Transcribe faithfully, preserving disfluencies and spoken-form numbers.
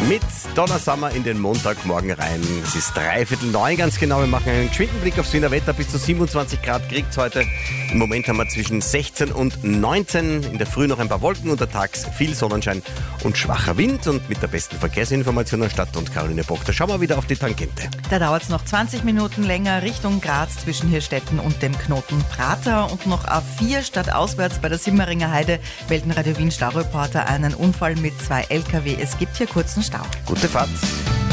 Mit Donna Summer in den Montagmorgen rein. Es ist dreiviertel neun ganz genau. Wir machen einen geschwinden Blick aufs Wiener Wetter. Bis zu siebenundzwanzig Grad kriegt es heute. Im Moment haben wir zwischen sechzehn und neunzehn. In der Früh noch ein paar Wolken, untertags viel Sonnenschein und schwacher Wind. Und mit der besten Verkehrsinformation der Stadt und Caroline Bock, da schauen wir wieder auf die Tangente. Da dauert es noch zwanzig Minuten länger Richtung Graz zwischen Hirstetten und dem Knoten Prater. Und noch A vier statt auswärts bei der Simmeringer Heide melden Radio Wien Staureporter einen Unfall mit zwei L K W. Es gibt hier kurzen Stau. Gute Fahrt.